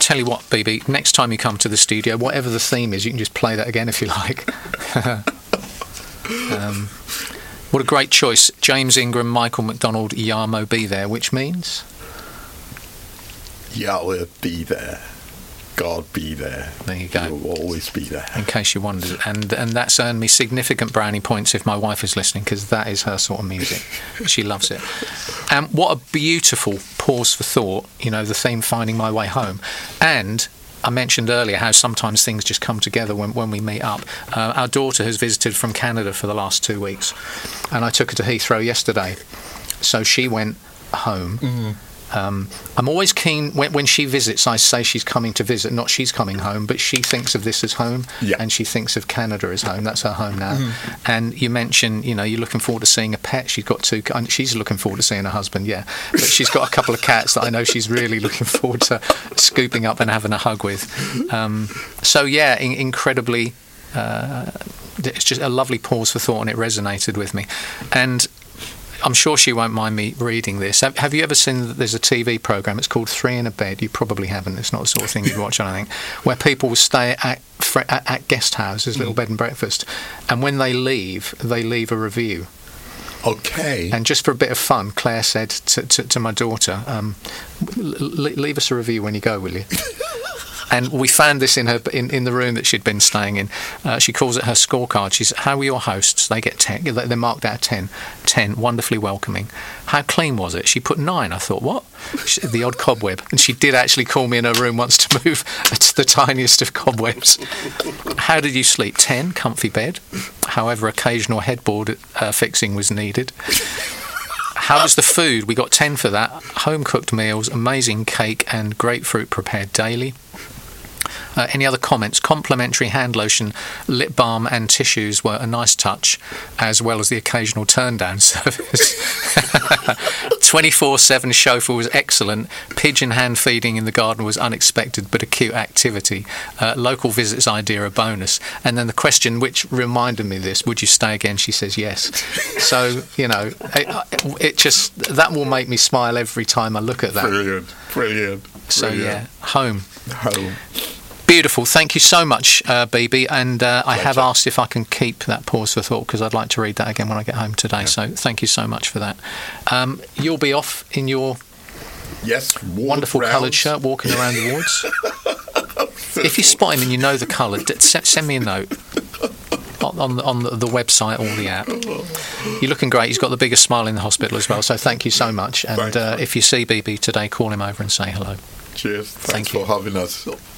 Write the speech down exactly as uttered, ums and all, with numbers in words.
tell you what, B B, next time you come to the studio, whatever the theme is, you can just play that again if you like. um, what a great choice. James Ingram, Michael McDonald, Yarmo Be There, which means? Yahweh be there. God be there. There you go. He will always be there. In case you wondered. And and that's earned me significant brownie points if my wife is listening, because that is her sort of music. She loves it. And what a beautiful pause for thought, you know, the theme Finding My Way Home. And I mentioned earlier how sometimes things just come together when, when we meet up. Uh, our daughter has visited from Canada for the last two weeks, and I took her to Heathrow yesterday. So she went home. Mm-hmm. Um, I'm always keen, when, when she visits, I say she's coming to visit, not she's coming home, but she thinks of this as home, yeah. and she thinks of Canada as home. That's her home now. Mm-hmm. And you mentioned, you know, you're looking forward to seeing a pet. She's got two, and she's looking forward to seeing her husband, yeah. But she's got a couple of cats that I know she's really looking forward to scooping up and having a hug with. Um, so, yeah, in, incredibly, uh, it's just a lovely pause for thought, and it resonated with me. And I'm sure she won't mind me reading this. Have, have you ever seen that there's a T V programme? It's called Three in a Bed. You probably haven't. It's not the sort of thing you'd watch, I think. Where people will stay at, at, at guest houses, little bed and breakfast, and when they leave, they leave a review. Okay. And just for a bit of fun, Claire said to, to, to my daughter, um, leave us a review when you go, will you? And we found this in her in, in the room that she'd been staying in. Uh, she calls it her scorecard. She's, how were your hosts? They get ten. They're marked out of ten. ten, wonderfully welcoming. How clean was it? She put nine. I thought, what? She, the odd cobweb. And she did actually call me in her room once to move to the tiniest of cobwebs. How did you sleep? ten, comfy bed. However, occasional headboard uh, fixing was needed. How was the food? We got ten for that. Home-cooked meals, amazing cake and grapefruit prepared daily. Uh, any other comments? Complimentary hand lotion, lip balm and tissues were a nice touch, as well as the occasional turn-down service. twenty-four seven chauffeur was excellent. Pigeon hand feeding in the garden was unexpected but a cute activity. Uh, local visits idea a bonus. And then the question, which reminded me of this, would you stay again? She says yes. So, you know, it, it just, that will make me smile every time I look at that. Brilliant, brilliant. So, brilliant. yeah, home. Home. Beautiful. Thank you so much, uh, B B. And uh, I have asked if I can keep that pause for thought, because I'd like to read that again when I get home today. Yeah. So thank you so much for that. Um, you'll be off in your yes, wonderful rounds. coloured shirt walking around the wards. If you spot him and you know the colour, send me a note. On the, on the, the website or the app. You're looking great. He's got the biggest smile in the hospital as well, so thank you so much. And uh, if you see B B today, call him over and say hello. Cheers. Thanks Thank for you. having us.